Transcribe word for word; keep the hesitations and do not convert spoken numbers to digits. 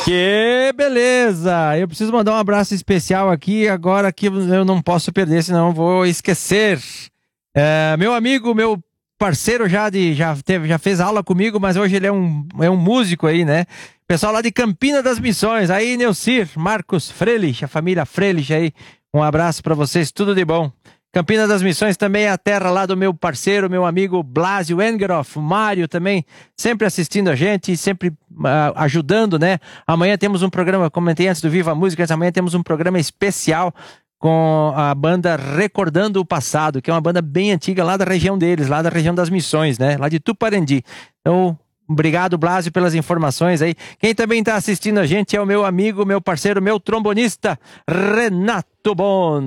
Que beleza! Eu preciso mandar um abraço especial aqui, agora que eu não posso perder, senão vou esquecer. É, meu amigo, meu parceiro já, de, já, teve, já fez aula comigo, mas hoje ele é um, é um músico aí, né? Pessoal lá de Campina das Missões, aí Neucir, Marcos Frelich, a família Frelich aí, um abraço pra vocês, tudo de bom. Campina das Missões também é a terra lá do meu parceiro, meu amigo Blasio Engeroff, o Mário também, sempre assistindo a gente, sempre uh, ajudando, né? Amanhã temos um programa, comentei antes do Viva Música, amanhã temos um programa especial com a banda Recordando o Passado, que é uma banda bem antiga lá da região deles, lá da região das Missões, né? Lá de Tuparendi. Então, obrigado, Blasio, pelas informações aí. Quem também está assistindo a gente é o meu amigo, meu parceiro, meu trombonista, Renato Bon.